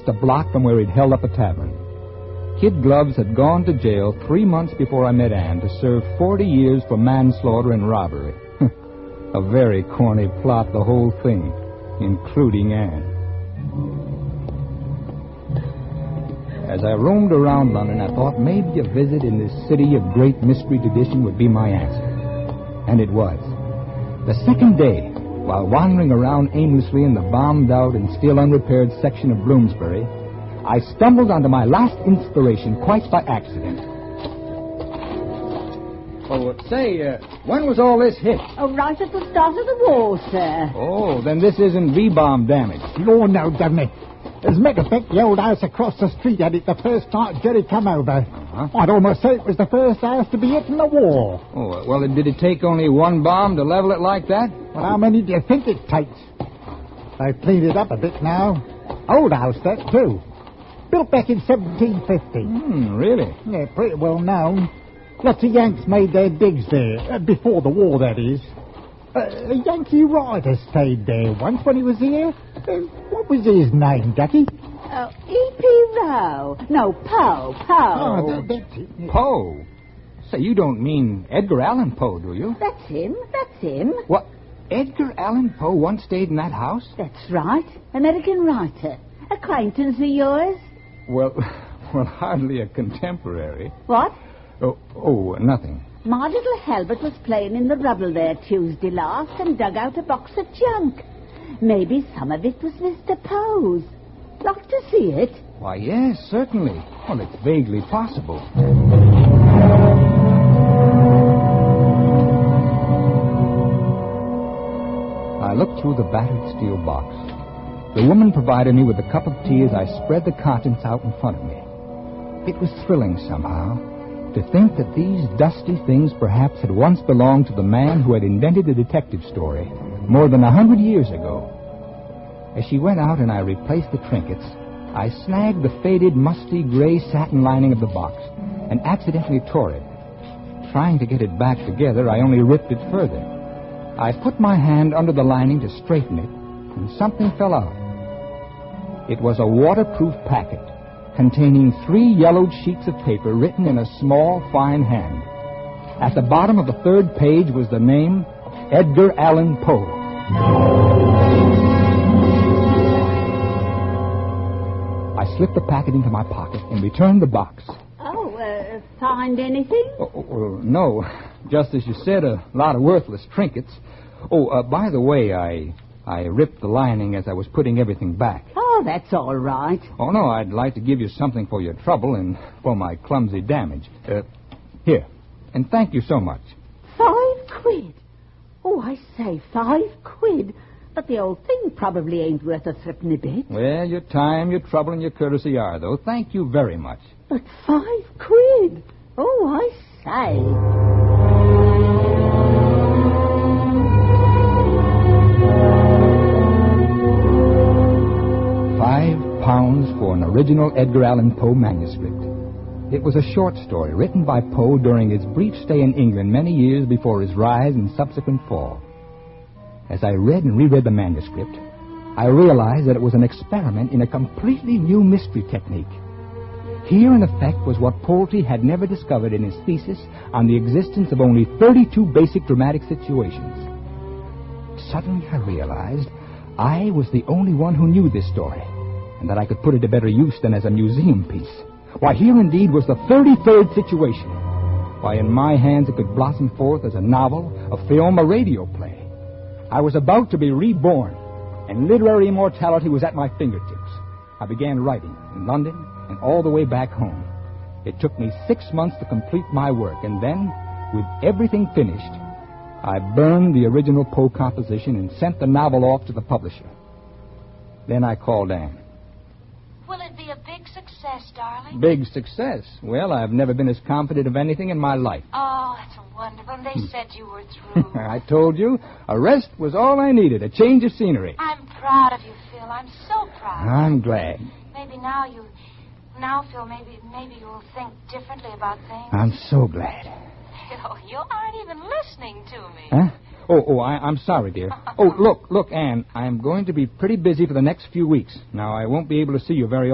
just a block from where he'd held up a tavern. Kid Gloves had gone to jail 3 months before I met Ann to serve 40 years for manslaughter and robbery. A very corny plot, the whole thing, including Ann. As I roamed around London, I thought maybe a visit in this city of great mystery tradition would be my answer. And it was. The second day, while wandering around aimlessly in the bombed-out and still unrepaired section of Bloomsbury, I stumbled onto my last inspiration quite by accident. Oh, say, when was all this hit? Oh, right at the start of the war, sir. Oh, then this isn't V-bomb damage. Lord, no, Governor. As a matter of fact, the old house across the street had it the first night Jerry come over. I'd almost say it was the first house to be hit in the war. Oh, well, did it take only one bomb to level it like that? Well, how many do you think it takes? They've cleaned it up a bit now. Old house, that, too. Built back in 1750. Really? Yeah, pretty well known. Lots of Yanks made their digs there, before the war, that is. A Yankee writer stayed there once when he was here. What was his name, Ducky? Oh, E.P. Rowe. No, Poe. Oh, that's it. Yeah. Poe? Say, you don't mean Edgar Allan Poe, do you? That's him. What? Edgar Allan Poe once stayed in that house? That's right. American writer. Acquaintance of yours? Well, hardly a contemporary. What? Oh, nothing. My little Halbert was playing in the rubble there Tuesday last and dug out a box of junk. Maybe some of it was Mr. Poe's. Like to see it? Why, yes, certainly. Well, it's vaguely possible. I looked through the battered steel box. The woman provided me with a cup of tea as I spread the contents out in front of me. It was thrilling somehow to think that these dusty things perhaps had once belonged to the man who had invented the detective story more than 100 years ago. As she went out and I replaced the trinkets, I snagged the faded, musty gray satin lining of the box and accidentally tore it. Trying to get it back together, I only ripped it further. I put my hand under the lining to straighten it, and something fell out. It was a waterproof packet containing 3 yellowed sheets of paper written in a small, fine hand. At the bottom of the 3rd page was the name Edgar Allan Poe. I slipped the packet into my pocket and returned the box. Oh, find anything? No. Just as you said, a lot of worthless trinkets. By the way, I ripped the lining as I was putting everything back. Oh, that's all right. Oh, no, I'd like to give you something for your trouble and for my clumsy damage. Here. And thank you so much. 5 quid? Oh, I say, 5 quid. But the old thing probably ain't worth a threepenny bit. Well, your time, your trouble, and your courtesy are, though. Thank you very much. But 5 quid? Oh, I say. £5 for an original Edgar Allan Poe manuscript. It was a short story written by Poe during his brief stay in England many years before his rise and subsequent fall. As I read and reread the manuscript, I realized that it was an experiment in a completely new mystery technique. Here, in effect, was what Pulte had never discovered in his thesis on the existence of only 32 basic dramatic situations. Suddenly I realized I was the only one who knew this story, and that I could put it to better use than as a museum piece. Why, here indeed was the 33rd situation. Why, in my hands it could blossom forth as a novel, a film, a radio play. I was about to be reborn, and literary immortality was at my fingertips. I began writing in London and all the way back home. It took me 6 months to complete my work, and then, with everything finished, I burned the original Poe composition and sent the novel off to the publisher. Then I called Ann. Will it be a big success, darling? Big success? Well, I've never been as confident of anything in my life. Oh, that's wonderful. And they said you were through. I told you, a rest was all I needed, a change of scenery. I'm proud of you, Phil. I'm so proud. I'm glad. Maybe now, Phil, maybe you'll think differently about things. I'm so glad. Phil, you aren't even listening to me. Huh? I'm sorry, dear. Look, Ann, I'm going to be pretty busy for the next few weeks. Now, I won't be able to see you very often.